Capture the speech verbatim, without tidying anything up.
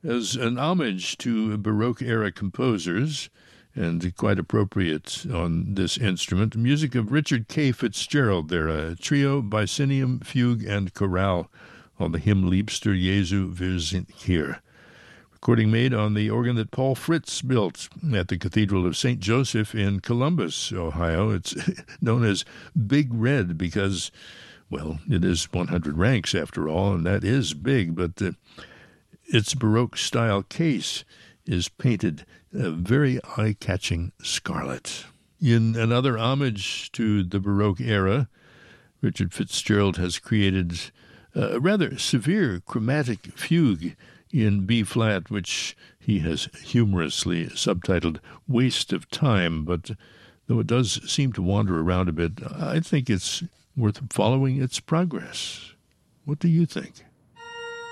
as an homage to Baroque-era composers, and quite appropriate on this instrument, music of Richard K. Fitzgerald, their uh, trio, Byzantium, Fugue, and Chorale on the hymn Liebster Jesu, wir sind hier. Recording made on the organ that Paul Fritz built at the Cathedral of Saint Joseph in Columbus, Ohio. It's known as Big Red because, well, it is one hundred ranks after all, and that is big, but uh, its Baroque-style case is painted a very eye-catching scarlet. In another homage to the Baroque era, Richard Fitzgerald has created a rather severe chromatic fugue in B-flat, which he has humorously subtitled Waste of Time, but though it does seem to wander around a bit, I think it's worth following its progress. What do you think?